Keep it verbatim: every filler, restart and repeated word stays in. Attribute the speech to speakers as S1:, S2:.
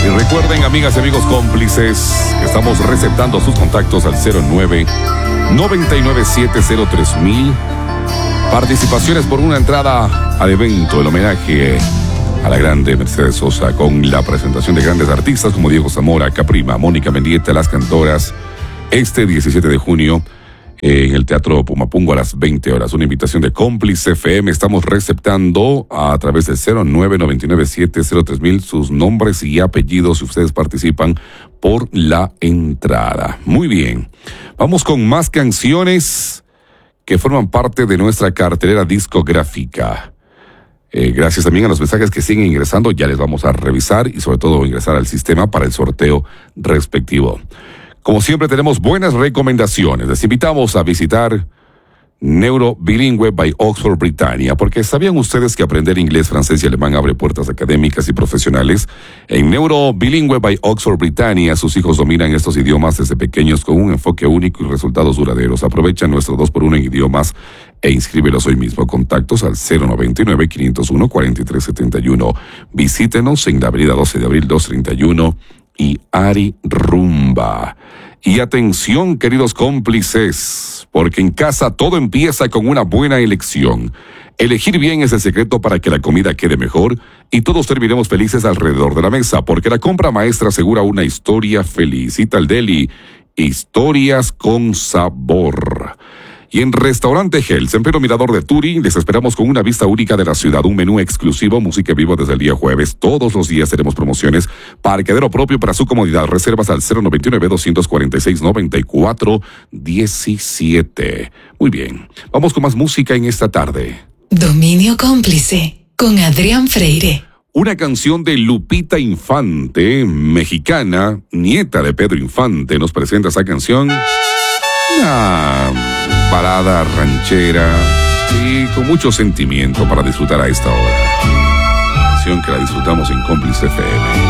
S1: Y recuerden, amigas y amigos cómplices, que estamos receptando sus contactos al cero nueve nueve nueve siete cero tres mil. Participaciones por una entrada al evento, el homenaje a la grande Mercedes Sosa, con la presentación de grandes artistas como Diego Zamora, Caprima, Mónica Mendieta, Las Cantoras, este diecisiete de junio en el Teatro Pumapungo a las veinte horas. Una invitación de Cómplice F M. Estamos receptando a través del cero nueve nueve nueve siete cero tres mil sus nombres y apellidos si ustedes participan por la entrada. Muy bien. Vamos con más canciones que forman parte de nuestra cartelera discográfica. Eh, gracias también a los mensajes que siguen ingresando. Ya les vamos a revisar y sobre todo ingresar al sistema para el sorteo respectivo. Como siempre tenemos buenas recomendaciones. Les invitamos a visitar Neuro Bilingüe by Oxford Britannia, porque ¿sabían ustedes que aprender inglés, francés y alemán abre puertas académicas y profesionales? En Neuro Bilingüe by Oxford Britannia, sus hijos dominan estos idiomas desde pequeños con un enfoque único y resultados duraderos. Aprovecha nuestro dos por uno en idiomas e inscríbelos hoy mismo. Contactos al cero noventa y nueve, quinientos uno, cuarenta y tres setenta y uno. Visítenos en la avenida doce de abril doscientos treinta y uno y Ari Rumba. Y atención, queridos cómplices, porque en casa todo empieza con una buena elección. Elegir bien es el secreto para que la comida quede mejor y todos terminemos felices alrededor de la mesa, porque la compra maestra asegura una historia feliz. Ital Deli, historias con sabor. Y en Restaurante Hell, en pleno mirador de Turi, les esperamos con una vista única de la ciudad, un menú exclusivo, música en vivo desde el día jueves. Todos los días tenemos promociones, parqueadero propio para su comodidad. Reservas al cero noventa y nueve, doscientos cuarenta y seis, noventa y cuatro diecisiete. Muy bien, vamos con más música en esta tarde.
S2: Dominio Cómplice, con Adrián Freire.
S1: Una canción de Lupita Infante, mexicana, nieta de Pedro Infante, nos presenta esa canción. Una balada ranchera y con mucho sentimiento para disfrutar a esta hora. Canción que la disfrutamos en Cómplice F M.